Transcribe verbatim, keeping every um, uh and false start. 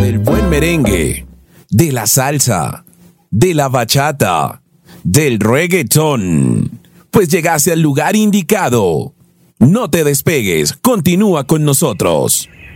del buen merengue, de la salsa, de la bachata, del reggaetón. Pues llegaste al lugar indicado. No te despegues, continúa con nosotros.